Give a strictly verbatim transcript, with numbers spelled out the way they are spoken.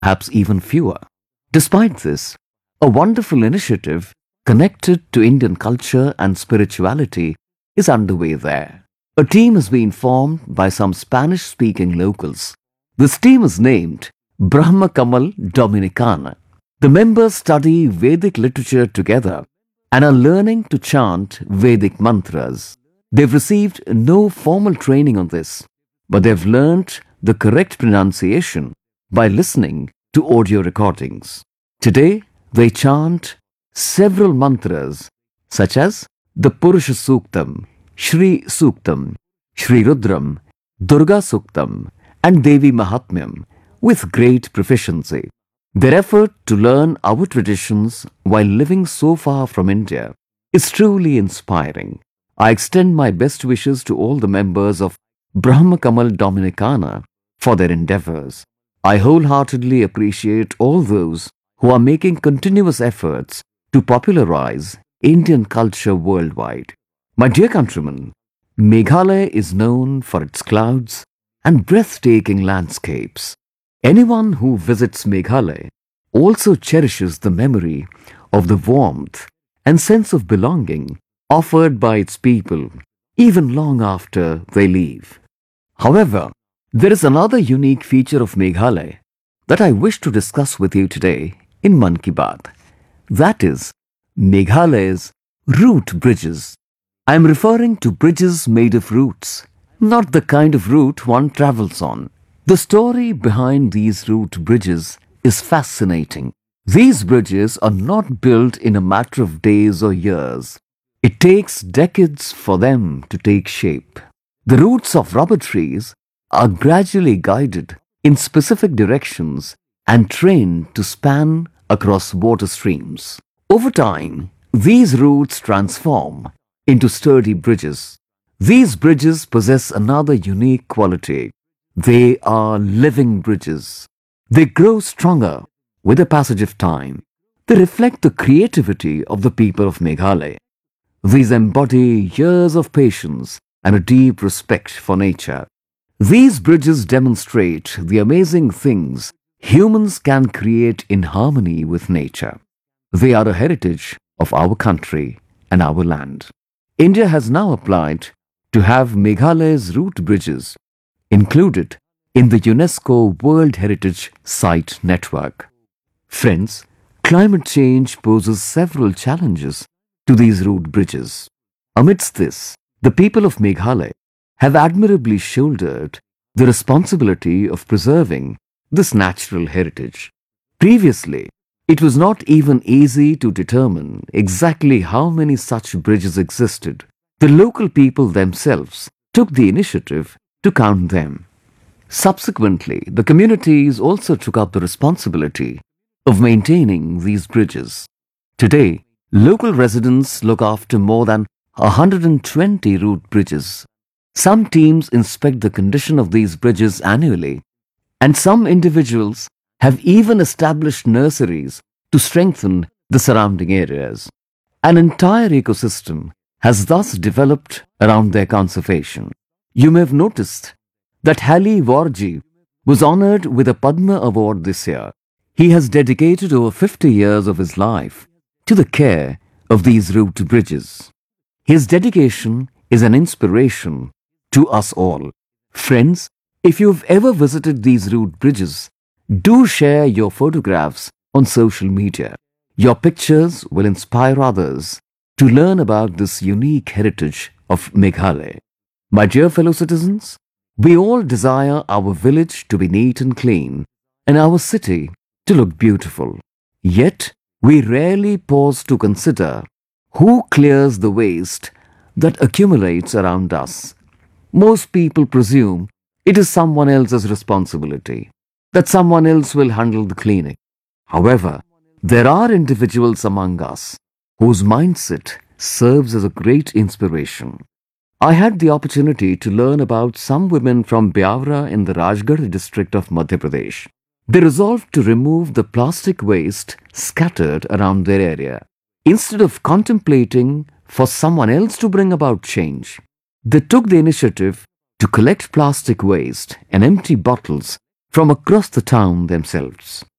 perhaps even fewer. Despite this, a wonderful initiative connected to Indian culture and spirituality is underway there. A team has been formed by some Spanish speaking locals. This team is named Brahma Kamal Dominicana. The members study Vedic literature together and are learning to chant Vedic mantras. They've received no formal training on this, but they've learnt the correct pronunciation by listening to audio recordings. Today, they chant several mantras such as the Purusha Suktam, Shri Suktam, Shri Rudram, Durga Suktam, and Devi Mahatmyam with great proficiency. Their effort to learn our traditions while living so far from India is truly inspiring. I extend my best wishes to all the members of Brahma Kamal Dominicana for their endeavors. I wholeheartedly appreciate all those who are making continuous efforts to popularize Indian culture worldwide. My dear countrymen, Meghalaya is known for its clouds and breathtaking landscapes. Anyone who visits Meghalaya also cherishes the memory of the warmth and sense of belonging offered by its people even long after they leave. However, there is another unique feature of Meghalaya that I wish to discuss with you today in Mann Ki Baat. That is Meghalaya's root bridges. I am referring to bridges made of roots, not the kind of route one travels on. The story behind these root bridges is fascinating. These bridges are not built in a matter of days or years. It takes decades for them to take shape. The roots of rubber trees are gradually guided in specific directions and trained to span across water streams. Over time, these roots transform into sturdy bridges. These bridges possess another unique quality. They are living bridges. They grow stronger with the passage of time. They reflect the creativity of the people of Meghalaya. These embody years of patience and a deep respect for nature. These bridges demonstrate the amazing things humans can create in harmony with nature. They are a heritage of our country and our land. India has now applied to have Meghalaya's root bridges included in the UNESCO World Heritage Site Network. Friends, climate change poses several challenges to these root bridges. Amidst this, the people of Meghalaya have admirably shouldered the responsibility of preserving this natural heritage. Previously, it was not even easy to determine exactly how many such bridges existed. The local people themselves took the initiative to count them. Subsequently, the communities also took up the responsibility of maintaining these bridges. Today, local residents look after more than one hundred twenty root bridges. Some teams inspect the condition of these bridges annually, and some individuals have even established nurseries to strengthen the surrounding areas. An entire ecosystem has thus developed around their conservation. You may have noticed that Hali Warji was honored with a Padma Award this year. He has dedicated over fifty years of his life to the care of these root bridges. His dedication is an inspiration to us all. Friends, if you've ever visited these root bridges, do share your photographs on social media. Your pictures will inspire others to learn about this unique heritage of Meghalaya. My dear fellow citizens, we all desire our village to be neat and clean and our city to look beautiful. Yet, we rarely pause to consider who clears the waste that accumulates around us. Most people presume it is someone else's responsibility, that someone else will handle the cleaning. However, there are individuals among us whose mindset serves as a great inspiration. I had the opportunity to learn about some women from Byawra in the Rajgarh district of Madhya Pradesh. They resolved to remove the plastic waste scattered around their area. Instead of contemplating for someone else to bring about change, they took the initiative to collect plastic waste and empty bottles from across the town themselves.